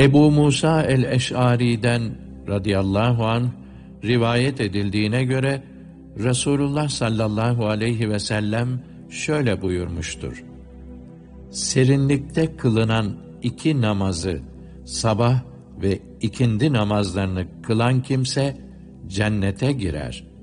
Ebu Musa el-Eş'ari'den radıyallahu anh rivayet edildiğine göre Resulullah sallallahu aleyhi ve sellem şöyle buyurmuştur: Serinlikte kılınan 2 namazı, sabah ve ikindi namazlarını kılan kimse cennete girer.